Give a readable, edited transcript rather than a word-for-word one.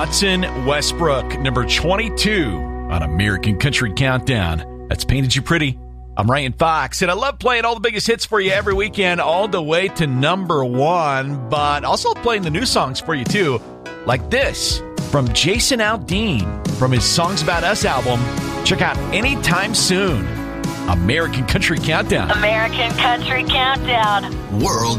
Dotson Westbrook, number 22 on American Country Countdown. That's Painted You Pretty. I'm Ryan Fox, and I love playing all the biggest hits for you every weekend, all the way to number 1, but also playing the new songs for you, too, like this from Jason Aldean from his Songs About Us album. Check out Anytime Soon. American Country Countdown. American Country Countdown. World